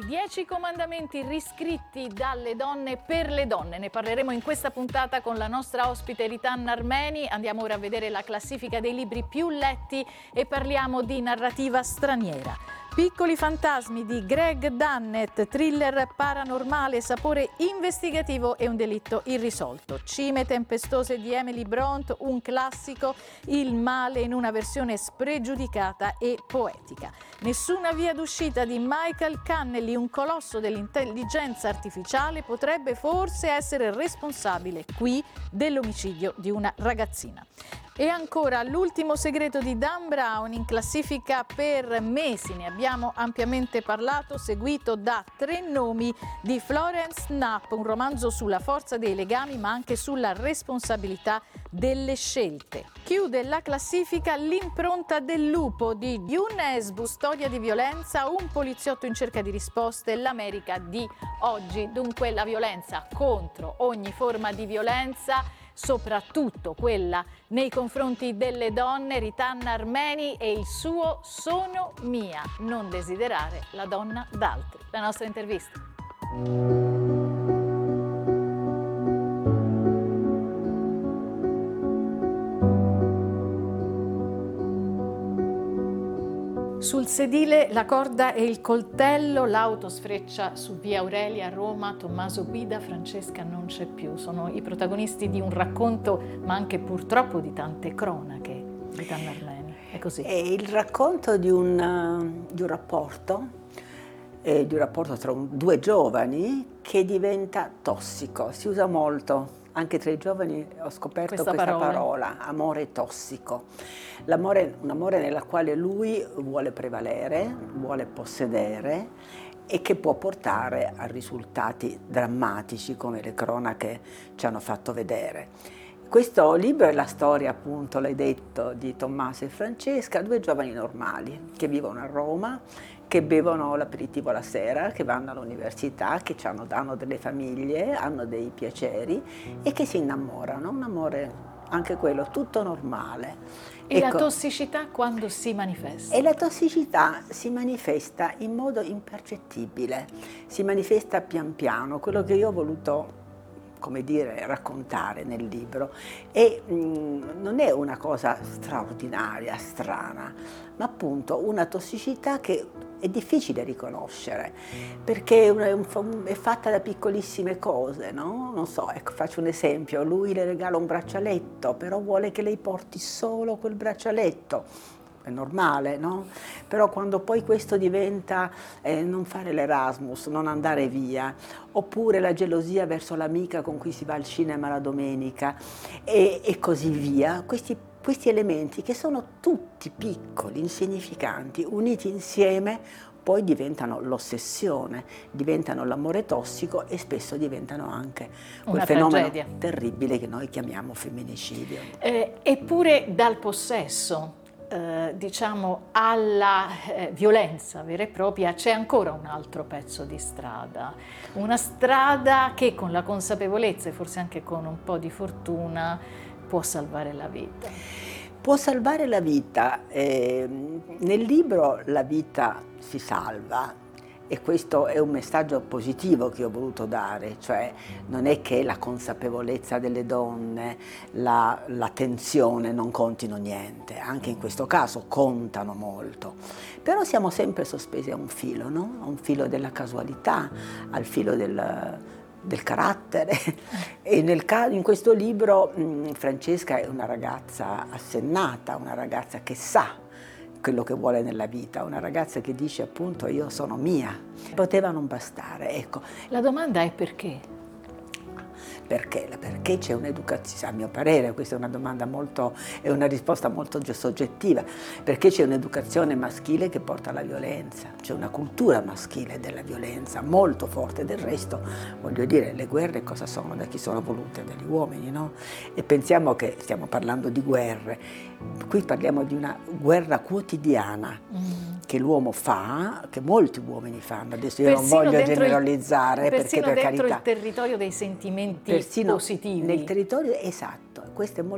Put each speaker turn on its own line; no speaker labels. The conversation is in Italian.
10 comandamenti riscritti dalle donne per le donne. Ne parleremo in questa puntata con la nostra ospite Ritan Armeni. Andiamo ora a vedere la classifica dei libri più letti e parliamo di narrativa straniera. Piccoli fantasmi di Greg Dunnett, thriller paranormale, sapore investigativo e un delitto irrisolto. Cime tempestose di Emily Bront, un classico, il male in una versione spregiudicata e poetica. Nessuna via d'uscita di Michael Connelly, un colosso dell'intelligenza artificiale, potrebbe forse essere responsabile qui dell'omicidio di una ragazzina. E ancora L'ultimo segreto di Dan Brown, in classifica per mesi, ne abbiamo ampiamente parlato, seguito da Tre nomi di Florence Knapp, un romanzo sulla forza dei legami ma anche sulla responsabilità delle scelte. Chiude la classifica L'impronta del lupo di June Esbu, storia di violenza, un poliziotto in cerca di risposte, l'America di oggi. Dunque la violenza contro ogni forma di violenza, soprattutto quella nei confronti delle donne. Ritan Armeni e il suo Sono mia, non desiderare la donna d'altri. La nostra intervista. Sul sedile la corda e il coltello, l'auto sfreccia su via Aurelia a Roma, Tommaso guida, Francesca non c'è più. Sono i protagonisti di un racconto, ma anche purtroppo di tante cronache. Ritan Armeni, è così.
È il racconto di un rapporto tra due giovani che diventa tossico. Si usa molto. Anche tra i giovani ho scoperto questa parola, amore tossico. Un amore nella quale lui vuole prevalere, vuole possedere e che può portare a risultati drammatici come le cronache ci hanno fatto vedere. Questo libro è la storia, appunto, l'hai detto, di Tommaso e Francesca, due giovani normali che vivono a Roma, che bevono l'aperitivo la sera, che vanno all'università, che hanno delle famiglie, hanno dei piaceri e che si innamorano. Un amore, anche quello, tutto normale.
E la tossicità quando si manifesta?
E la tossicità si manifesta in modo impercettibile, si manifesta pian piano. Quello che io ho voluto, come dire, raccontare nel libro non è una cosa straordinaria, strana, ma appunto una tossicità che è difficile riconoscere, perché è fatta da piccolissime cose, no? Non so, ecco, faccio un esempio: lui le regala un braccialetto, però vuole che lei porti solo quel braccialetto. È normale, no? Però quando poi questo diventa non fare l'Erasmus, non andare via, oppure la gelosia verso l'amica con cui si va al cinema la domenica e così via, questi elementi che sono tutti piccoli, insignificanti, uniti insieme, poi diventano l'ossessione, diventano l'amore tossico e spesso diventano anche quel fenomeno terribile che noi chiamiamo femminicidio.
Eppure dal possesso, diciamo, alla violenza vera e propria c'è ancora un altro pezzo di strada, una strada che con la consapevolezza e forse anche con un po' di fortuna può salvare la vita.
Può salvare la vita. Nel libro la vita si salva e questo è un messaggio positivo che ho voluto dare, cioè non è che la consapevolezza delle donne, l'attenzione non contino niente, anche in questo caso contano molto, però siamo sempre sospesi a un filo, no? A un filo della casualità, al filo del carattere. E in questo libro Francesca è una ragazza assennata, una ragazza che sa quello che vuole nella vita, una ragazza che dice appunto io sono mia. Poteva non bastare, ecco.
La domanda è perché?
Perché c'è un'educazione, a mio parere, questa è è una risposta molto soggettiva, perché c'è un'educazione maschile che porta alla violenza, c'è una cultura maschile della violenza molto forte. Del resto, voglio dire, le guerre cosa sono? Da chi sono volute? Dagli uomini, no? E pensiamo che stiamo parlando di guerre, qui parliamo di una guerra quotidiana che l'uomo fa, che molti uomini fanno. Adesso io non voglio generalizzare, perché per
dentro
carità,
il territorio dei sentimenti positivi.
Nel territorio, esatto, questo è molto